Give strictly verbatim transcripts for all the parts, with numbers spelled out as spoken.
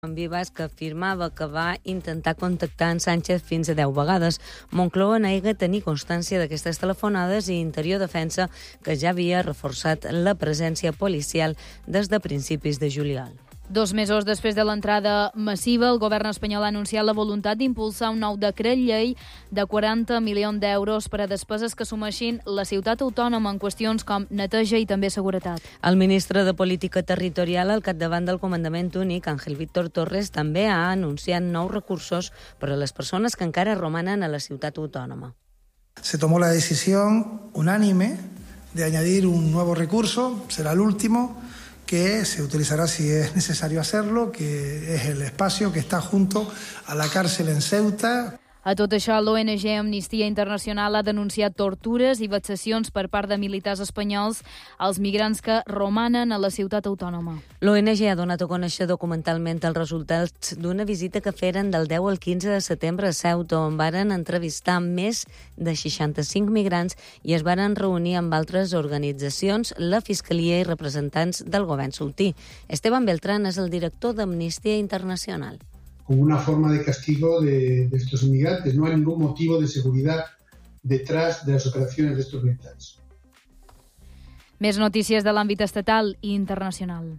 En Vivas, que afirmava que va intentar contactar en Sánchez fins a deu vegades. Moncloa nega tenir constància d'aquestes telefonades i Interior Defensa que ja havia reforçat la presència policial des de principis de juliol. Dos mesos després de l'entrada massiva, el govern espanyol ha anunciat la voluntat d'impulsar un nou decret llei de quaranta milions d'euros per a despeses que assumeixin la ciutat autònoma en qüestions com neteja i també seguretat. El ministre de Política Territorial al capdavant del Comandament Únic, Ángel Víctor Torres, també ha anunciat nous recursos per a les persones que encara romanen a la ciutat autònoma. Se tomó la decisión unánime de añadir un nuevo recurso, será el último, que se utilizará si es necesario hacerlo, que es el espacio que está junto a la cárcel en Ceuta. A tot això, l'O N G Amnistia Internacional ha denunciat tortures i vexacions per part de militars espanyols als migrants que romanen a la ciutat autònoma. L'O N G ha donat a conèixer documentalment els resultats d'una visita que feren del deu al quinze de setembre a Ceuta, on varen entrevistar més de seixanta-cinc migrants i es varen reunir amb altres organitzacions, la Fiscalia i representants del govern sultí. Esteban Beltrán és el director d'Amnistia Internacional. Como una forma de castigo de, de estos inmigrantes. No hay ningún motivo de seguridad detrás de las operaciones de estos militares. Més notícies de l'àmbit estatal i internacional.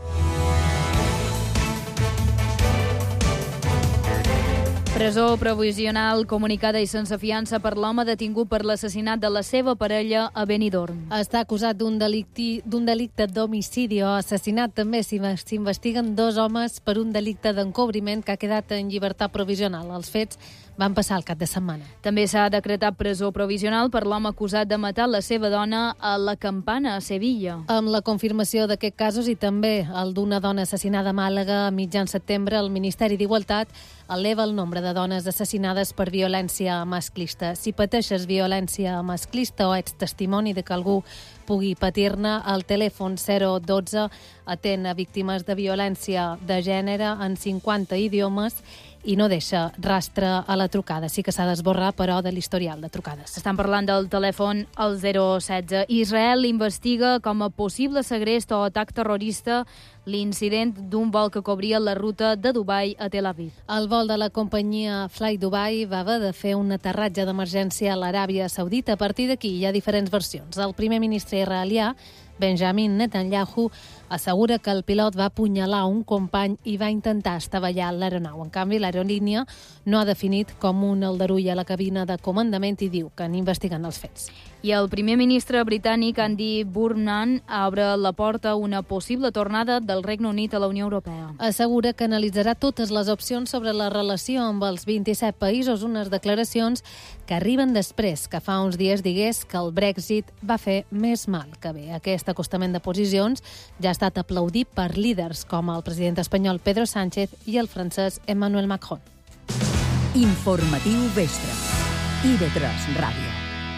Presó provisional comunicada i sense fiança per l'home detingut per l'assassinat de la seva parella a Benidorm. Està acusat d'un delicte, d'un delicte d'homicidi o assassinat. També s'investiguen dos homes per un delicte d'encobriment que ha quedat en llibertat provisional. Els fets van passar el cap de setmana. També s'ha decretat presó provisional per l'home acusat de matar la seva dona a la Campana, a Sevilla. Amb la confirmació d'aquests casos i també el d'una dona assassinada a Màlaga a mitjan setembre, el Ministeri d'Igualtat eleva el nombre de dones assassinades per violència masclista. Si pateixes violència masclista o ets testimoni de que algú pugui patir-ne, el telèfon zero dotze atén a víctimes de violència de gènere en cinquanta idiomes i no deixa rastre a la trucada. Sí que s'ha d'esborrar, però, de l'historial de trucades. Estan parlant del telèfon al zero setze. Israel investiga com a possible segrest o atac terrorista l'incident d'un vol que cobria la ruta de Dubai a Tel Aviv. El vol de la companyia Fly Dubai va haver de fer un aterratge d'emergència a l'Aràbia Saudita. A partir d'aquí hi ha diferents versions. El primer ministre israelià, Benjamin Netanyahu, assegura que el pilot va apunyalar un company i va intentar estavellar l'aeronau. En canvi, l'aerolínia no ha definit com un aldarull a la cabina de comandament i diu que n'investiguen els fets. I el primer ministre britànic, Andy Burnham, obre la porta a una possible tornada del Regne Unit a la Unió Europea. Assegura que analitzarà totes les opcions sobre la relació amb els vint-i-set països, unes declaracions que arriben després que fa uns dies digués que el Brexit va fer més mal que bé. Aquest acostament de posicions ja ha estat aplaudit per líders com el president espanyol Pedro Sánchez i el francès Emmanuel Macron. Informatiu Vespre. I de tres Ràdio.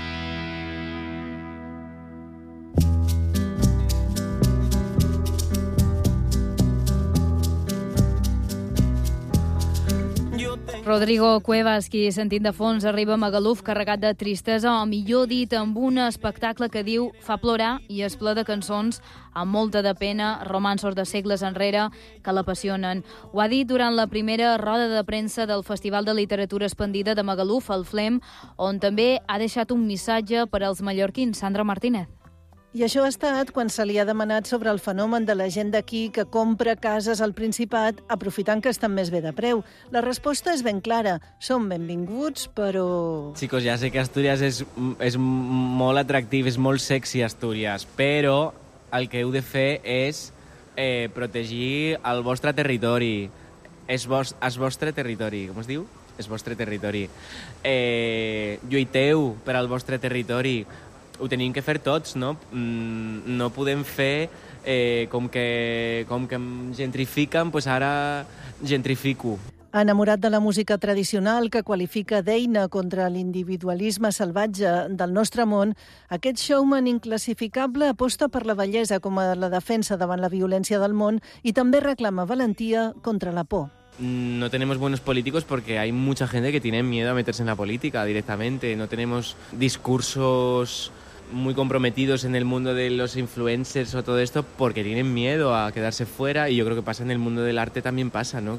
Rodrigo Cuevas, qui sentint de fons arriba a Magaluf carregat de tristesa, o millor dit, amb un espectacle que diu fa plorar i és ple de cançons amb molta de pena, romanços de segles enrere que l'apassionen. Ho ha dit durant la primera roda de premsa del Festival de Literatura Expandida de Magaluf, el Flem, on també ha deixat un missatge per als mallorquins. Sandra Martínez. I això ha estat quan se li ha demanat sobre el fenomen de la gent d'aquí que compra cases al Principat aprofitant que estan més bé de preu. La resposta és ben clara. Són benvinguts, però... Chicos, ja sé que Astúries és, és molt atractiu, és molt sexy Astúries, però el que heu de fer és eh, protegir el vostre territori. És vos, el vostre territori, com es diu? És vostre territori. Eh, lluiteu per al vostre territori. Ho tenim que fer tots, no? No podem fer eh, com que, com que em gentrifiquen, doncs ara gentrifico. Enamorat de la música tradicional que qualifica d'eina contra l'individualisme salvatge del nostre món, aquest showman inclassificable aposta per la bellesa com a la defensa davant la violència del món i també reclama valentia contra la por. No tenemos buenos políticos porque hay mucha gente que tiene miedo a meterse en la política directamente. No tenemos discursos muy comprometidos en el mundo de los influencers o todo esto porque tienen miedo a quedarse fuera, y yo creo que pasa en el mundo del arte, también pasa, ¿no?